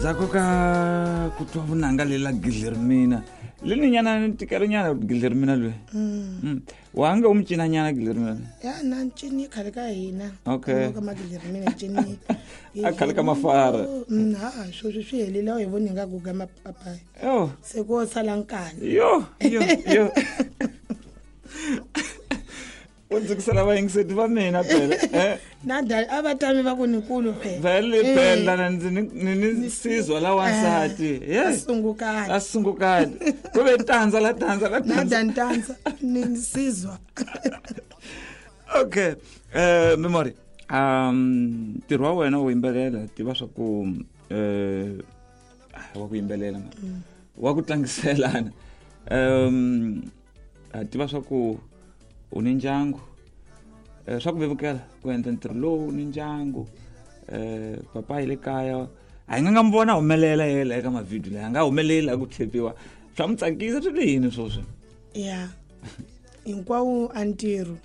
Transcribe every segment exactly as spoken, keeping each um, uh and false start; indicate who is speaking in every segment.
Speaker 1: Zako ka kutwa vunanga lela Guillermina. Lini nyana ntikalo nyana Guillermina lwe. Mm. Wanga umchina nyana Guillermina.
Speaker 2: Ya nanchini khalika hina.
Speaker 1: Okay.
Speaker 2: Kama Guillermina chini.
Speaker 1: Akhalika mafara.
Speaker 2: Mm ha, sho sho sho yelela uyibona ngakuga mapapa.
Speaker 1: Oh.
Speaker 2: Seko salankani.
Speaker 1: Yo, yo, yo. Wenze kusala bayingisethi bamina phela eh
Speaker 2: nada abatami bakunikulu phela
Speaker 1: vele phela nini sizwa la wasati yes
Speaker 2: asungukani
Speaker 1: asungukani kube tanza la tanza la
Speaker 2: nada ntanza nisizwa
Speaker 1: okay eh memory um tirwa wena uyimbelela tiva swa ku eh wa kuyimbelela wa ku tlangiselana um tiva swa ku unindyangu eh swa ku vevukela ku endla ntirho lowu unindyangu eh papa ile kaya a nga ngambona humelela yela eka ma video leyi nga humelela ku tlhepiwa swa mutsakisa swi lehini swoswo
Speaker 2: yeah hinkwawo antirho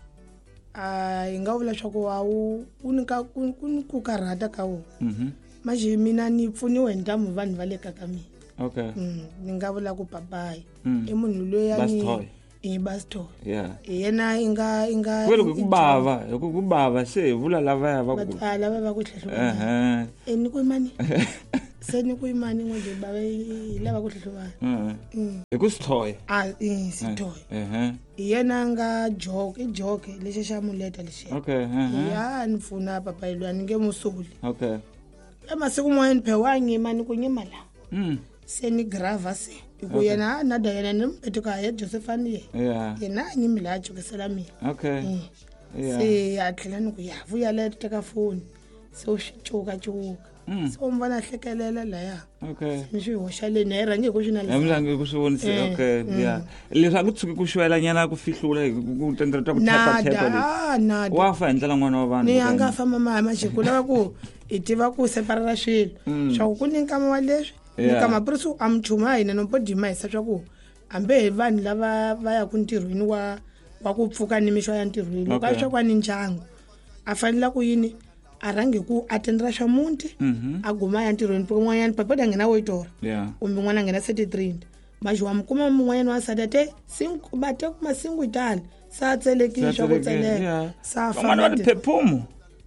Speaker 2: a inga vula swa ku wa u unika ku karhata ka wo
Speaker 1: mhm
Speaker 2: manje mina ni pfuniwe ndamu vanhu vale ka ka mina
Speaker 1: okay
Speaker 2: mm ni nga vula ku papai
Speaker 1: Mm.
Speaker 2: i munhu loyi a ni
Speaker 1: Bastoy.
Speaker 2: e basto
Speaker 1: yeah
Speaker 2: yena inga inga
Speaker 1: kwelo kubaba kubaba se vula lava va ku
Speaker 2: batala baba ku hlehluba
Speaker 1: eh
Speaker 2: eh ni ku imani se ni ku imani ngode baba lava ku hlehluba
Speaker 1: eh ekusithoya
Speaker 2: ah eh sithoya
Speaker 1: eh
Speaker 2: yena nga joke joke lexi xa muleta lexi
Speaker 1: okay eh
Speaker 2: ya ni pfuna papa ilwani nge musuli
Speaker 1: okay
Speaker 2: emasiku moyeni phe wanyima ni ku nyima la
Speaker 1: mm
Speaker 2: se ni grava se ku yena na da yena ni mpetuka ya Josephine ye
Speaker 1: yeah
Speaker 2: yena nyimila jokesela mina
Speaker 1: okay yeah
Speaker 2: se ya tlhela ni ku ya vuya le teka phone so xicuka cuka so mbona hlekelela la ya
Speaker 1: okay
Speaker 2: ni swi hoxa le ne range ku xina le
Speaker 1: emlange ku swivonisa okay yeah leswa ku tsuki ku xwela nyana ku fihlula ku tendera ta ku tapa tapa le
Speaker 2: nada nada
Speaker 1: wa fa endlela n'wana wa vanhu
Speaker 2: ni anga famba mama xikula ku itiva ku separate swilo swa ku ni nkama wa leswi ni kama prisu amchuma hina no podima isa swa ku ambe vanhu lava va ya ku ntirhweni wa wa ku pfuka ni mixo ya ntirhweni ka swa kwa ni ndyangu a fanele ku yini a range ku attendera swa munti a guma ya ntirhweni porque n'wanyana papa da ngena woitora
Speaker 1: yeah
Speaker 2: kumbe n'wana ngena thirty-three manje wa mukuma mun'wanyana wa sadate cinco bate kuma cinco itali sa tselekisha ku tseleka sa
Speaker 1: fa mwana wa phephumo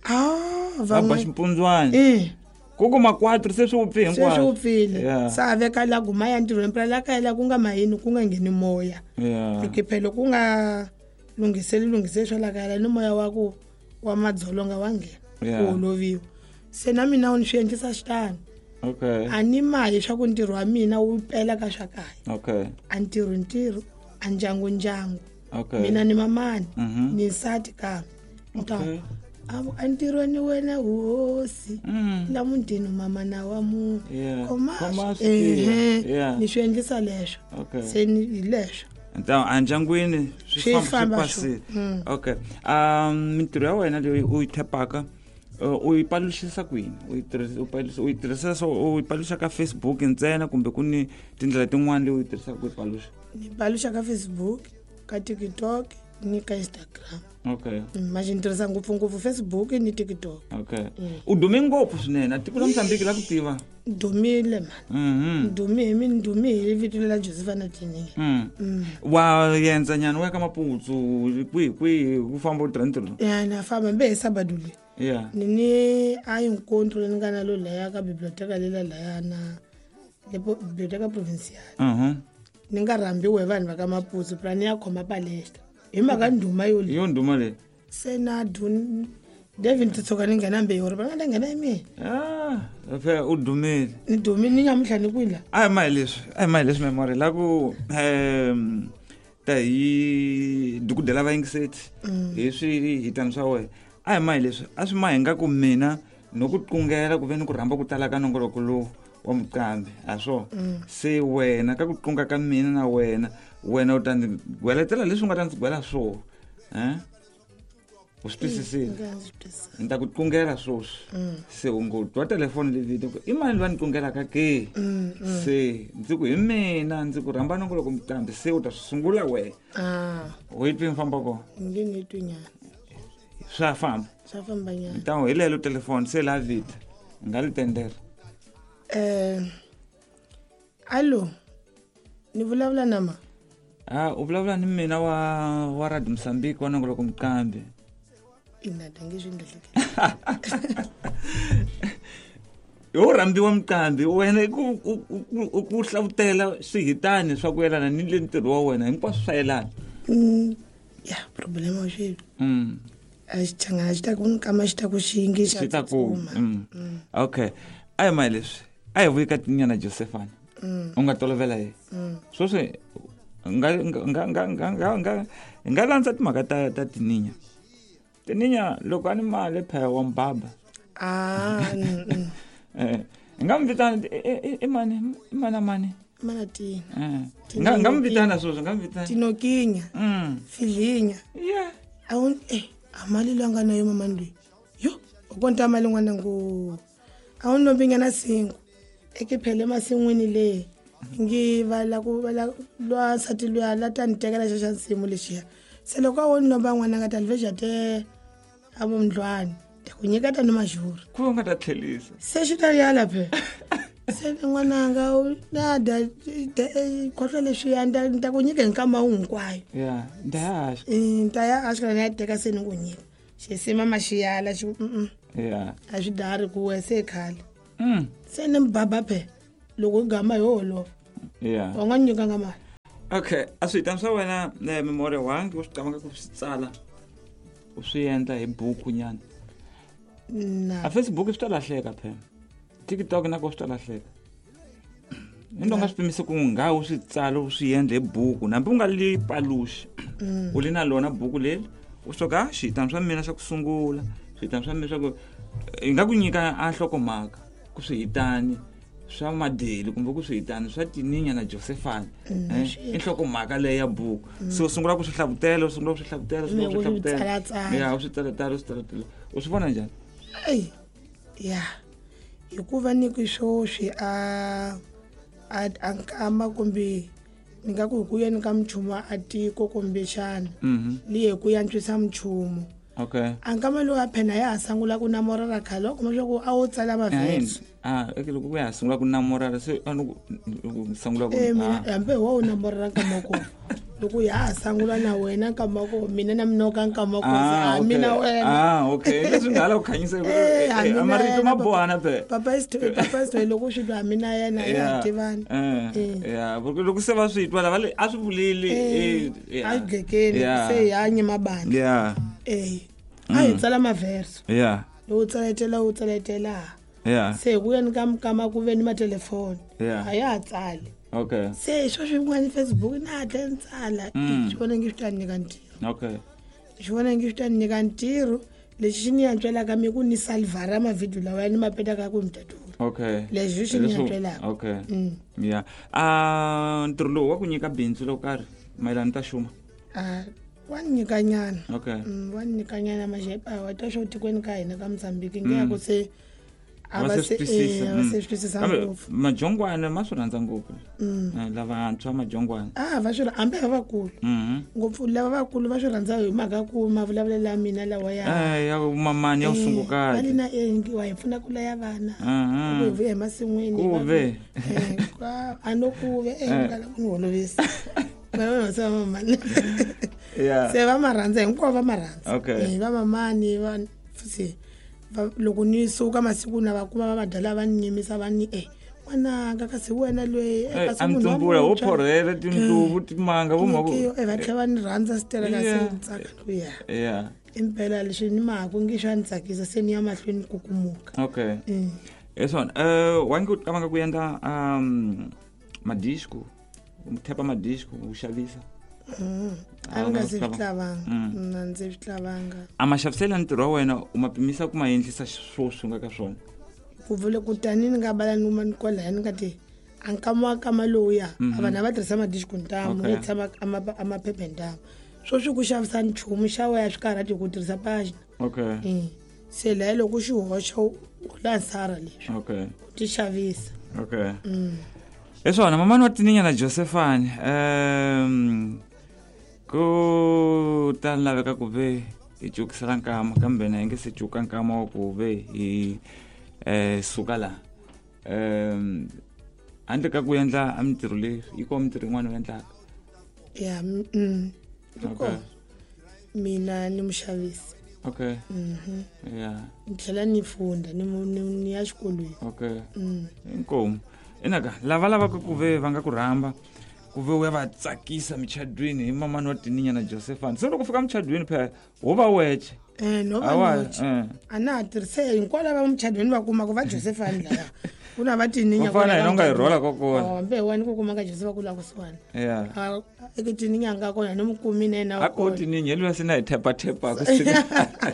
Speaker 2: ah
Speaker 1: va ba ximpundzwana
Speaker 2: eh
Speaker 1: kuku makwatro se swi upfi hinkwaswo
Speaker 2: se swi upfile sa veka la guma ya ntirhweni phela la kaya la ku nga mahini ku nga ngheni moya
Speaker 1: yeah
Speaker 2: phelo ku nga lungiseli lungiseli swa la kaya ni moya wa ku wa madzolonga wa nghena ku loviwa se na mina u ni swi endlisa xitano
Speaker 1: okay
Speaker 2: a ni mali swa ku ntirho wa mina wu pela ka swa kaya
Speaker 1: okay
Speaker 2: a ntirho ntirho a ndyangu ndyangu
Speaker 1: okay
Speaker 2: mina ni mamani
Speaker 1: Mhm.
Speaker 2: ni nsati kambe
Speaker 1: okay
Speaker 2: abo antirweni wena hosi la mundini mama na wa mu
Speaker 1: yeah
Speaker 2: komas
Speaker 1: eh yeah
Speaker 2: ni swi endlisa leswo
Speaker 1: okay
Speaker 2: se ni leswo
Speaker 1: então anjangwini
Speaker 2: Swi
Speaker 1: swi famba
Speaker 2: famba
Speaker 1: swi pasile okay um mintirho ya wena leyi u yi thepaka u yi paluxisa kwini u yi tirhisa u paluxa u yi tirhisa so u yi paluxa ka Facebook ntsena kumbe ku ni tindlela tin'wana leyi u yi tirhisaka ku yi paluxa
Speaker 2: ni paluxa ka Facebook ka TikTok ni ka Instagram
Speaker 1: okay
Speaker 2: manje ni tirhisa ngopfungopfu Facebook ni TikTok
Speaker 1: okay u dume ngopfu swinene tiko la Mozambique la ku tiva
Speaker 2: dumile man
Speaker 1: mhm
Speaker 2: dumile mi dumile vito la Josephine Tini
Speaker 1: mm wa yenza nyana wa ka maputsu kwi kwi ku famba utrentro
Speaker 2: ya na famba mbe sabado le
Speaker 1: yeah
Speaker 2: nini ayi incontro le ngana lo la ka biblioteca lela la yana le biblioteca provincial
Speaker 1: mhm
Speaker 2: ninga rambiwe vanhu va ka maputsu plan ya khoma palestra hi mhaka nduma yo le
Speaker 1: yo nduma le
Speaker 2: se na dun David tsoka ni ngena mbe yori banga ngena imi
Speaker 1: ah fe u dumile
Speaker 2: ni dumi ni nyamuhla ni kwila
Speaker 1: ai mai leswi ai mai leswi memory la ku em ta hi dukudela va yingiseti hi swi hitani swa wena ai mai leswi a swi ma hinga ku mina no ku qungela ku veni ku rhamba ku tala ka nongoloko lowu wa muqambi a swo se wena ka ku qunga ka mina na wena wena u ta ndzi gweletela leswi nga ta ndzi gwela swo eh u swi twisisile ni ta ku qungela swoswi se u ngo twa telefoni le video i mani va ni qungelaka ke se ndzi ku hi mina ndzi ku rhamba nongoloko muqambi se u ta swi sungula wena
Speaker 2: ah
Speaker 1: u yi twi mfamba ko
Speaker 2: ngi ni twinya
Speaker 1: swa famba
Speaker 2: swa famba nya
Speaker 1: então hi lelo telefoni se la vita nga li tendera
Speaker 2: Eh allo ni vulavula na ma
Speaker 1: Ah u vulavula ni mina wa wa Radio Mozambique wa Nongolo Kumqambi.
Speaker 2: ina dangisho indlehleke
Speaker 1: Yo rambiwa Mqambi wena ku ku hlavutela swihitani swa ku yelana ni le ntirho wa wena hinkwaswo swa yelana.
Speaker 2: Mm ya problema wa xilo.
Speaker 1: Mm.
Speaker 2: A xi changa xi ta ku nkama xi ta ku xingi xa
Speaker 1: Sita ku. Mm. Okay. Ay ma leswi. Ay vuyi ka tinyana Josephine.
Speaker 2: Mm.
Speaker 1: U nga tolovela ye.
Speaker 2: Mm.
Speaker 1: So se nga nga nga nga nga nga landza timhaka ta ta tininya. Tininya loko ani mali phaya wa mbaba.
Speaker 2: Ah.
Speaker 1: Eh ngamvitana e mani mana mani
Speaker 2: mana ti.
Speaker 1: Eh ngamvitana so ngamvitana.
Speaker 2: Tinokinya.
Speaker 1: Mm.
Speaker 2: Filinya.
Speaker 1: Yeah.
Speaker 2: Awun eh amali langa nayo mama ndwi. Yo ukonta mali ngwana ngo awun nombinyana singu. Ekiphele masingwini le. Ngivala ku bala lwa sati lwa lata nitekela xaxa nsimu lexiya se loko a woni nomba n'wana nga ta lvexa te a vo mdlwana ku nyika ta ni majuri
Speaker 1: ku nga ta tlhelisa
Speaker 2: se xi ta yala phe se n'wananga na da khotla leswiya nda nta ku nyika hi nkama hinkwayo
Speaker 1: ya ndahasha
Speaker 2: nta ya a swi kala na ya teka se ni ku nyika xisima maxiyala xi mm
Speaker 1: ya
Speaker 2: a swi dari ku we se khale
Speaker 1: mm
Speaker 2: se ni mbaba phe loko gama yolo
Speaker 1: yeah
Speaker 2: wa nga nyika nga mali
Speaker 1: okay aswita swa wena memory wangi u swi qama ku swi tsala u swi endla hi buku nyana
Speaker 2: na
Speaker 1: a Facebook swi ta lahleka phe TikTok na ko swi ta lahleka ndo nga swipimise ku nga u swi tsala u swi endla hi buku nambe u nga li paluxi u li na lona buku leli u soka xitani swa mina swa ku sungula switani swa mina swa ku nga ku nyika a nhlokomhaka ku swi hitani swa madeli kumbe ku swi hitani swa tininya na Josephine eh nhlokomhaka leyi ya buku so sungula ku swi hlavutela sungula ku swi hlavutela sungula ku swi hlavutela ya u swi tsala tsala swi tsala tsala u swi vona njhani
Speaker 2: ay ya hikuva ni ku swo swi a a ankama kumbe ni nga ku ku yeni ka mchuma atiko kumbe xana
Speaker 1: mhm
Speaker 2: liye ku yantswisa mchumu
Speaker 1: okay
Speaker 2: ankama lo aphena ya sangula ku namora ra khalo kuma swo ku a wo tsala mavesi
Speaker 1: ah eke loko ku ya sungula ku namora se anu sungula ku
Speaker 2: eh mina ambe wo namora ka moko loko ya sangula na wena ka moko mina na mnoka ka moko sa mina wena
Speaker 1: ah okay leswi ngala ku khanyisa ku amarito mabohana pe
Speaker 2: papa is papa is loko swi twa mina yena ya tivana
Speaker 1: eh ya porque loko se va swi twa lava a swi vulili
Speaker 2: eh a gekeni se ya nyima bandi
Speaker 1: yeah
Speaker 2: eh ayi tsala maverso
Speaker 1: yeah
Speaker 2: lo tsaletela u tsaletela
Speaker 1: yeah
Speaker 2: se ku yeni ka mkama ku veni ma telefoni
Speaker 1: yeah
Speaker 2: aya tsale
Speaker 1: okay
Speaker 2: se swo swi ngwani Facebook na tlentsala swi vona ngi swi ta nyika ntiro
Speaker 1: okay
Speaker 2: swi vona ngi swi ta nyika ntiro lexi ni yantswela ka mi ku ni salvara ma video lawa ni mapeta ka ku mtatu
Speaker 1: okay
Speaker 2: leswi swi ni yantswela
Speaker 1: okay yeah ah ntiro lo wa ku nyika bindzu lo karhi mayelana ta xuma
Speaker 2: ah wa nyika nyana
Speaker 1: okay
Speaker 2: wa nyika nyana majepa wa ta sho tikweni ka hina ka Mozambique ngiya ku se abase abase swisisa ngopfu
Speaker 1: majongwana ma swi rhandza ngopfu lava antshwa majongwana
Speaker 2: ah va swi ambe vakulu ngopfu lava vakulu va swi rhandza hi mhaka ku mavulavulela mina lawa ya
Speaker 1: eh ya mamani ya usunguka
Speaker 2: ali na engi wa hi pfuna kula ya vana ku vuya emasin'wini
Speaker 1: kuve
Speaker 2: kwa anokuve engala ku holovisa va sa mamani
Speaker 1: yeah
Speaker 2: se va marhandza hinkwavo va marhandza
Speaker 1: okay
Speaker 2: va mamani va futhi loko ni suka masiku na va kuma va vadala va nyimisa va ni eh n'wananga kasi wena loyi
Speaker 1: eka siku munhu amtsumbula wo phorhela tinduvu timanga vo mako
Speaker 2: eh va tlhela va ni rhandza stela kasi ntsaka loya
Speaker 1: yeah
Speaker 2: impela leswi ni maku ngi swa ni tsakisa se ni ya mahlweni ku kumuka
Speaker 1: okay esona eh wangi uqabanga ku yenda um madisco umthepa madisco ushavisa
Speaker 2: anga se switlhavanga na ndzi switlhavanga
Speaker 1: amaxavisela ntirho wa wena umapimisa ku maendlisa swo sunga ka swona
Speaker 2: ku vule ku tani ni nga bala numa ni kwala ni nga ti ankama kama loya abana va tirhisa madisco ntamu ni tshama amaphephe ntamu swo swi ku xavisa nchumu xa wena swi karhati ku tirhisa pagina
Speaker 1: okay
Speaker 2: eh se la loko xi hoxa u lansara leswi
Speaker 1: okay
Speaker 2: ti xavisa
Speaker 1: okay esona mamani wa tininya na Josephine um ku ta laveka ku ve hi cukisela nkama kambe na nge se cuka nkama wa ku ve hi eh suka la um handle ka ku endla a mintirho leyi yi ko mintirho yin'wana u endlaka?
Speaker 2: ya mm
Speaker 1: Okay.
Speaker 2: mina ni muxavisi.
Speaker 1: Okay.
Speaker 2: Mhm.
Speaker 1: Yeah.
Speaker 2: Ni tlhela ni funda ni mu- ni ni ya xikolweni.
Speaker 1: Okay.
Speaker 2: Mm.
Speaker 1: Inkomu. Enaka lava lavaka ku ve va nga ku rhamba ku ve u ya va tsakisa michadwini hi mamani wa Tininya na Josephine. Se loko ku fika michadwini phela wo va weche.
Speaker 2: Eh no
Speaker 1: Awa,
Speaker 2: va noche.
Speaker 1: eh.
Speaker 2: A na ha tirhise hinkwavo va muchadweni va kuma ku va Josephine laya. Ku na va Tininya
Speaker 1: Ku fana
Speaker 2: kwala
Speaker 1: hina u nga hi
Speaker 2: muchadweni.
Speaker 1: rhwala kokwana.
Speaker 2: Oh, mbe wani ku kuma ka Joseph ku la kusuwani.
Speaker 1: Yeah.
Speaker 2: Ah, eke Tininya nga kona ni mukumi na yena wa
Speaker 1: Ako
Speaker 2: kona.
Speaker 1: Tininya lwa sina tepa tepa ku sina.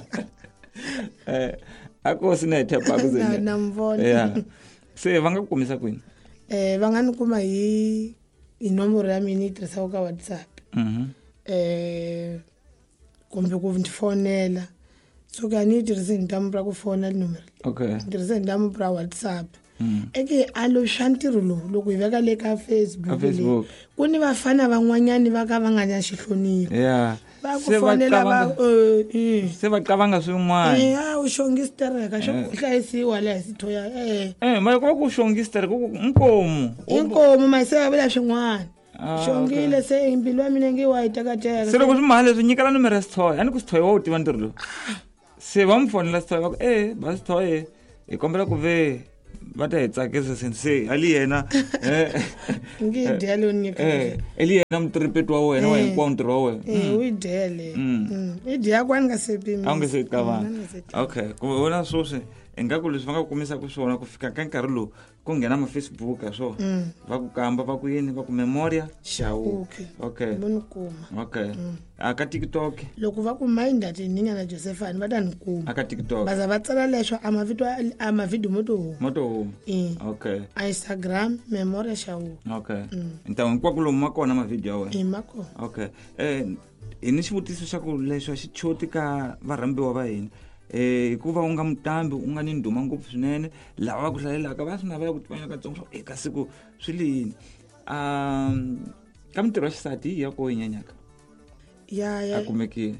Speaker 1: Eh ako sina tepa ku
Speaker 2: Na
Speaker 1: sina.
Speaker 2: na mvona.
Speaker 1: Yeah. Se va nga ku kumisa kwini?
Speaker 2: Eh va nga ni kuma hi hi nomboro ya mina yi tirhisaka ka WhatsApp.
Speaker 1: Mhm.
Speaker 2: Eh kumbe ku ndzi fonela. So ka ni tirhise ntambu ra ku fona numero.
Speaker 1: Okay.
Speaker 2: Ni tirhise ntambu ra WhatsApp.
Speaker 1: Mm.
Speaker 2: Eke alo shantiru lo loko hi veka le ka Facebook.
Speaker 1: Ka Facebook.
Speaker 2: Ku ni vafana van'wanyani va ka va nga na xihlonipho.
Speaker 1: Yeah.
Speaker 2: Va ku
Speaker 1: Se va
Speaker 2: fonela va
Speaker 1: qabanga-
Speaker 2: eh
Speaker 1: se va qabanga swin'wana.
Speaker 2: eh ah u xongi stereka xo ku hlayisiwa la hi sithoya eh
Speaker 1: Eh mara ku ku xongistere ku inkomu.
Speaker 2: inkomu mayise va vula swin'wana.
Speaker 1: Ah,
Speaker 2: Xongile se impilo ya mina nge wa yi tekateka.
Speaker 1: Se loko swi mahale swi nyikela numero ya Sithoya, a ni ku Sithoya wa wu tiva ntirho lowu. Se va mi fonela Sithoya va ku eh ba Sithoya hi kombela ku ve va ta hi tsakisa se ali yena eh
Speaker 2: Nge dyelo nyika.
Speaker 1: eh eli yena mutiripeti wa wena wa hinkwawo ntirho wa wena.
Speaker 2: Eh u dyele. Mm. I dya kwani nga se pimi.
Speaker 1: A wu nge se qavanga. Okay, ku vona swoswi ingaku leswi va nga kumisaka swona ku fika ka nkarhi lowu ku nghena ma Facebook ya swona va ku kamba va ku yini va ku memoria Shawu.
Speaker 2: Okay.
Speaker 1: Okay.
Speaker 2: Voni kuma.
Speaker 1: Okay. A ka TikTok,
Speaker 2: Loko va ku Mainda Tininya na Josephine va ta ni kuma.
Speaker 1: a ka TikTok.
Speaker 2: Baza va tsala leswo a mavito a mavideo mo to.
Speaker 1: Moto home.
Speaker 2: Eh.
Speaker 1: Okay.
Speaker 2: A Instagram memoria Shawu.
Speaker 1: Okay. Ntawu hinkwako lomu ma kona mavideo ya wena.
Speaker 2: Eh mako.
Speaker 1: Okay. Eh hi ni xivutiso xa ku leswi xi choti ka varhambiwa va hina. Eh hikuva u nga mutambi u nga ni ndhuma ngopfu swinene lava va ku hlalelaka va swi navela ku tivanya katsongo swa eka siku swi le yini. Um ka mintirho ya xisati hi ya ko yi nyanyaka
Speaker 2: Ya
Speaker 1: a
Speaker 2: ya
Speaker 1: kumekile.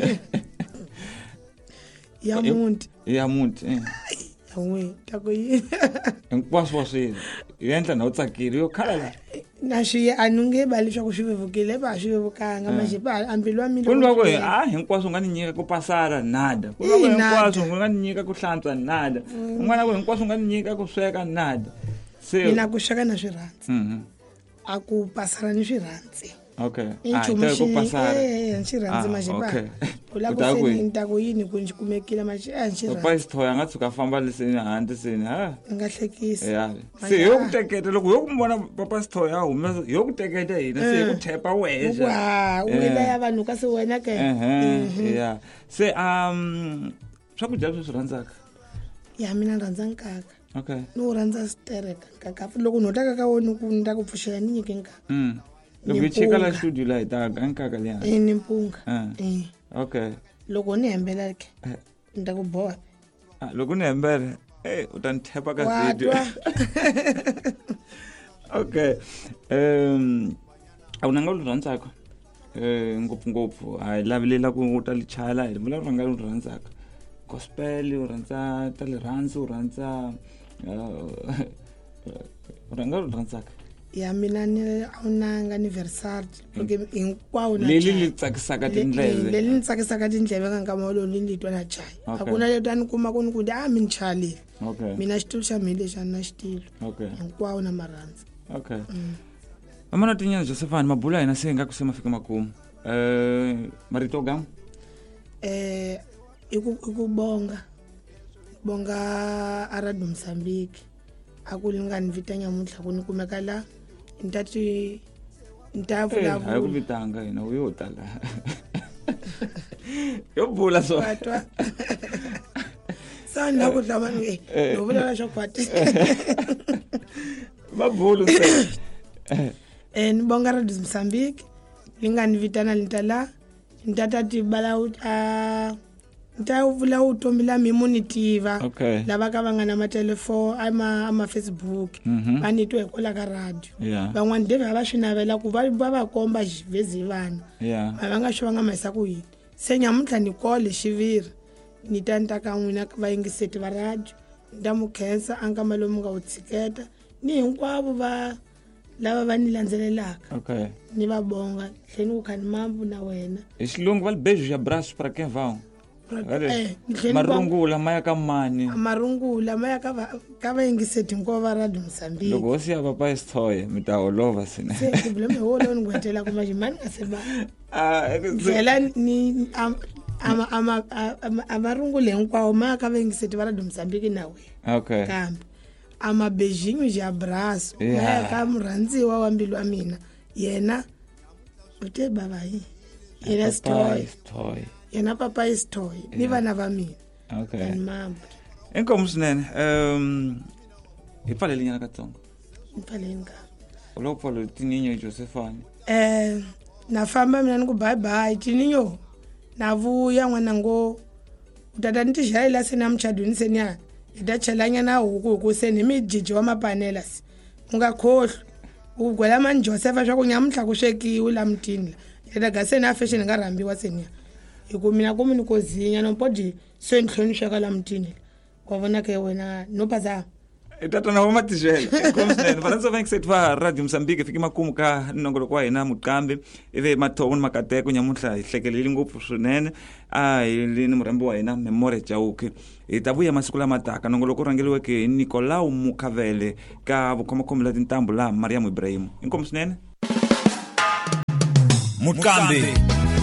Speaker 2: ya muti.
Speaker 1: Ya muti. eh.
Speaker 2: Ya n'we ta ku yi.
Speaker 1: Hinkwaswo wa swi yi endla na u tsakile yo khala la.
Speaker 2: Na swi a ni nge va leswaku swi vevukile va swi vevukanga majipa ambilo wa mina.
Speaker 1: Ku va ku ah hinkwaswo nga ni nyika ku pasara nada. Ku va ku hinkwaswo nga ni nyika ku hlantswa nada. Un'wana ku hinkwaswo nga ni nyika ku sweka nada. Se
Speaker 2: Mina ku sweka na swirhandzi.
Speaker 1: Mhm.
Speaker 2: A ku pasara ni swirhandzi.
Speaker 1: Okay.
Speaker 2: I
Speaker 1: Ah,
Speaker 2: nchumu
Speaker 1: ita ku pasara.
Speaker 2: eh eh xirhandzi
Speaker 1: Ah,
Speaker 2: majipa.
Speaker 1: okay.
Speaker 2: U la ku
Speaker 1: Uta ku
Speaker 2: se
Speaker 1: yi.
Speaker 2: ni ta ku yini ku ni kumekile maji a xirhandzi.
Speaker 1: Papa Sithoya nga tshuka famba leseni handle seni ha.
Speaker 2: Nga hlekisi.
Speaker 1: Ya. Se yo ku teketa loko yo ku vona Papa Sithoya humesa yo ku teketa hina se ku thepa wehe.
Speaker 2: Wa u ila ya vanhu ka se wena ke.
Speaker 1: Eh ya. Se um swakudya leswi swi rhandzaka.
Speaker 2: Ya mina rhandza nkaka.
Speaker 1: Okay.
Speaker 2: No rhandza stereka nkaka. Loko no taka ka wona ku nda ku pfuxela ni nyike nkaka.
Speaker 1: Mm. Loko yi cheka la studio la ita ka nkaka liya.
Speaker 2: Eh ni mpunga.
Speaker 1: Ah.
Speaker 2: Eh.
Speaker 1: Okay.
Speaker 2: Loko ni hembela ke.
Speaker 1: Eh.
Speaker 2: Nda ku boha.
Speaker 1: Ah, loko ni hembele eh u ta ni thepa ka
Speaker 2: Wa
Speaker 1: video.
Speaker 2: twa.
Speaker 1: Okay. Um a wu nga lu rhandzaka. Eh ngopfungopfu a hi lavelela ku u ta li chala hi vulavula nga lu rhandzaka. Gospel u rhandza ta le rhandzi u rhandza u rhandza lu rhandzaka.
Speaker 2: Ya mina ni awunanga anniversary loko hinkwawo na
Speaker 1: Leli li tsakisaka tindleve.
Speaker 2: leli ni tsakisaka tindleve ka nkama wolowo ni litwa na chaya a
Speaker 1: Okay.
Speaker 2: ku na leti a ni kuma ku ni ku a mi ni chalile
Speaker 1: Okay.
Speaker 2: mina xitulu xa mina lexi a ni na xitilo
Speaker 1: Okay.
Speaker 2: hinkwawo na marhandzi.
Speaker 1: Okay. Mama Tininya Josephine mabula hina se nga ku se mafika makumu. Eh marito gam.
Speaker 2: Eh iku ikubonga bonga aradu Mozambique akulingani vita nyamuhla ku ni kumeka la ntati ntavula
Speaker 1: Eh hayi ku vitanga hina u yo tala. Yo bula so.
Speaker 2: Patwa. Sana ku hlama ni eh no vula sho kwati.
Speaker 1: Mabulu se.
Speaker 2: Eh ni bonga aradu Mozambique lingani vitana lintala ntata tibala a ntavula utombi la mimunitiva.
Speaker 1: Okay.
Speaker 2: Lava ka va nga na matelefoni ama ama Facebook
Speaker 1: Mhm.
Speaker 2: va nitwe hikwala ka radio
Speaker 1: Yeah.
Speaker 2: van'wani devi a va swi navela ku va va va komba xivhezi vana
Speaker 1: Yeah.
Speaker 2: a va nga swi va nga mahisa ku yini se nyamuntlha ni kole xiviri ni ta ni ta ka n'wina vayingiseti va radio nda mu khensa ankama lomu nga wu tshiketa ni hinkwavo va lava va ni landzelelaka
Speaker 1: okay
Speaker 2: ni va bonga tlheni ku khani mambu na wena
Speaker 1: hi xilungu va beijos de abraço para quem vão
Speaker 2: eh tlheni
Speaker 1: marungula maya ka mani
Speaker 2: marungula maya ka va ka va yingiseti hinkwavo va radio Mozambique
Speaker 1: loko ho siya papa Isithoye mi ta olova swinene
Speaker 2: se problem ho lo ni ngwetela ku majimani ka se ba
Speaker 1: ah
Speaker 2: ela ni ama ama amarungule hinkwavo maya ka va yingiseti va radio Mozambique na wena
Speaker 1: okay
Speaker 2: kambe ama beijinho de abraço maya ka murhandziwa wa mbilu wa mina yena ute baba yi yena Isithoye yena papa Isithoye ni vana va mina
Speaker 1: okay
Speaker 2: and mambo
Speaker 1: inkomo swinene um hi pfaleli nyana katsongo
Speaker 2: mphaleni ka
Speaker 1: lo pfalo tininyo Josephine
Speaker 2: eh na famba mina ni ku bye bye tininyo na vuya n'wana ngo utata ni tixayela se na mchadweni se ni ida chelanya na huku ku se ni mijiji wa mapanela si unga khohlo u gwela man Joseph swa ku nyamhla ku swekiwi la mtini ida ga se na fashion nga rambiwa se ni hiku mina ku mini ko zinya no podi se nhloni shaka la mtini kwa vona ke wena no paza
Speaker 1: tata na voma tijela inkomo swinene valandza va yingiseti va radio Mozambique fiki makumu ka nongoloko wa hina muqambi ive mathovo ni makateko nyamuntlha hi hlekeleli ngopfu swinene a hi ni murambi wa hina Memory Chauke hi ta vuya masiku lama taka nongoloko rhangeliweke hi Nicolau Mukhavele ka vukhomakhombo la tintambu la Mariam Ibrahim inkomo swinene
Speaker 3: muqambi